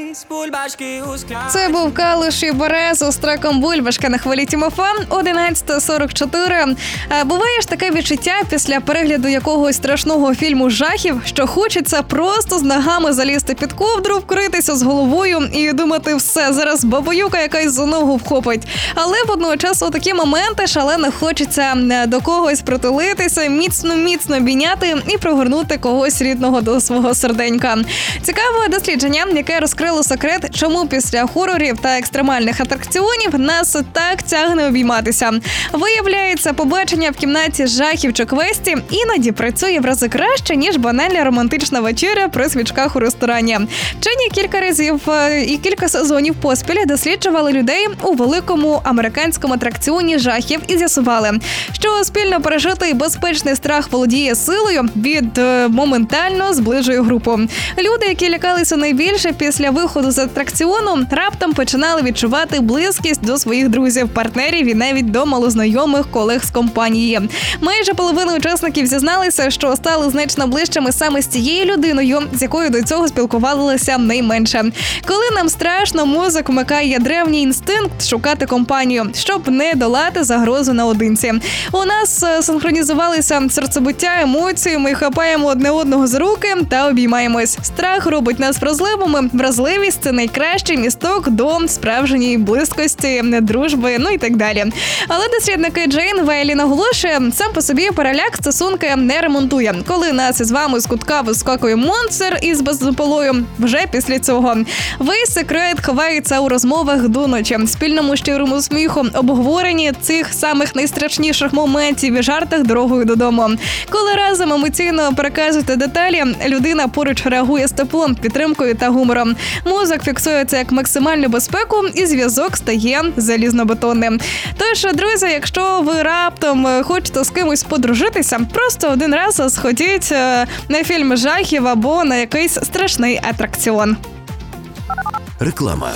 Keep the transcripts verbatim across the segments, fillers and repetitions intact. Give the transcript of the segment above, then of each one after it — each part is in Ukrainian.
Це був Калуш і Береза з треком «Бульбашка» на хвилі Тім еф ем, одинадцята сорок чотири. Буває ж таке відчуття після перегляду якогось страшного фільму жахів, що хочеться просто з ногами залізти під ковдру, вкритися з головою і думати, все, зараз бабуюка якась за ногу вхопить. Але водночас у такі моменти шалено хочеться до когось притулитися, міцно-міцно обійняти і прогорнути когось рідного до свого серденька. Цікаве дослідження, яке розкрило секрет, чому після хорорів та екстремальних атракціонів нас так тягне обійматися. Виявляється, побачення в кімнаті жахів чи квесті іноді працює в рази краще, ніж банальна романтична вечеря при свічках у ресторані. Вчені кілька разів і кілька сезонів поспіль досліджували людей у великому американському атракціоні жахів і з'ясували, що спільно пережитий безпечний страх володіє силою від моментально зближує групу. Люди, які лякалися найбільше після виходу з атракціону, раптом починали відчувати близькість до своїх друзів, партнерів і навіть до малознайомих колег з компанії. Майже половина учасників зізналися, що стали значно ближчими саме з тією людиною, з якою до цього спілкувалися найменше. Коли нам страшно, мозок вмикає древній інстинкт шукати компанію, щоб не долати загрозу наодинці. У нас синхронізувалися серцебиття, емоції, ми хапаємо одне одного за руки та обіймаємось. Страх робить нас вразливими, вразливість – це найкращий місток до справжньої близькості, дружби, ну і так далі. Але дослідники Джейн Вейлі наголошує, сам по собі переляк стосунки не ремонтує. Коли нас із вами з кутка вискакує монстр із бензопилою, вже після цього. Весь секрет ховається у розмовах до ночі, спільному щирому сміху, обговоренні цих самих найстрашніших моментів і жартах дорогою додому. Коли разом емоційно переказуєте деталі, людина поруч реагує з теплом, підтримкою та гумором. Мозок фіксує це як максимальну безпеку і зв'язок стає залізнобетонним. Тож, друзі, якщо ви раптом хочете з кимось подружитися, просто один раз сходіть на фільм жахів або на якийсь страшний атракціон. Реклама.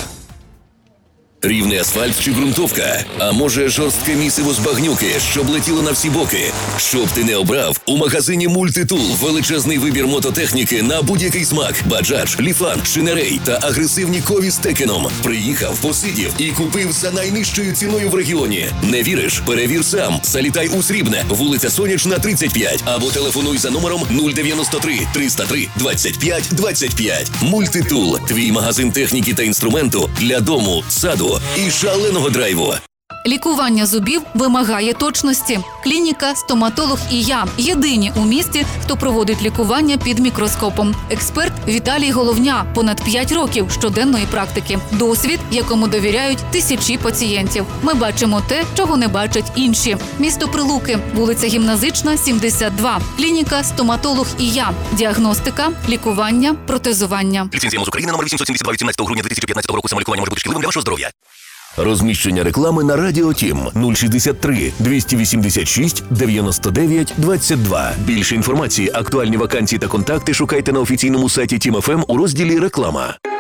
Рівний асфальт чи ґрунтовка? А може жорстке місиво з багнюки, щоб летіло на всі боки? Щоб ти не обрав, у магазині «Мультитул» величезний вибір мототехніки на будь-який смак. Баджадж, Ліфан, Шинерей та агресивні Кові з Текеном. Приїхав, посидів і купив за найнижчою ціною в регіоні. Не віриш? Перевір сам. Залітай у Срібне, вулиця Сонячна, тридцять п'ять. Або телефонуй за номером нуль дев'яносто три триста три двадцять п'ять двадцять п'ять. «Мультитул» – твій магазин техніки та інструменту для дому, саду і шаленого драйву. Лікування зубів вимагає точності. Клініка «Стоматолог і я» – єдині у місті, хто проводить лікування під мікроскопом. Експерт Віталій Головня – понад п'ять років щоденної практики. Досвід, якому довіряють тисячі пацієнтів. Ми бачимо те, чого не бачать інші. Місто Прилуки, вулиця Гімназична, сімдесят два. Клініка «Стоматолог і я». Діагностика, лікування, протезування. Ліцензія МОЗ України номер вісімсот сімдесят два від сімнадцятого грудня дві тисячі п'ятнадцятого року. Самолікування може бути шкідливим для вашого здоров'я. Розміщення реклами на Радіо Тім нуль шістдесят три двісті вісімдесят шість дев'яносто дев'ять двадцять два. Більше інформації, актуальні вакансії та контакти шукайте на офіційному сайті Тім еф ем у розділі «Реклама».